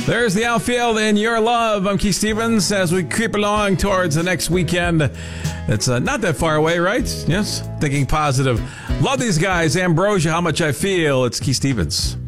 There's the outfield in your love. I'm Keith Stevens as we creep along towards the next weekend. It's not that far away, right? Yes, thinking positive. Love these guys. Ambrosia, How Much I Feel. It's Keith Stevens.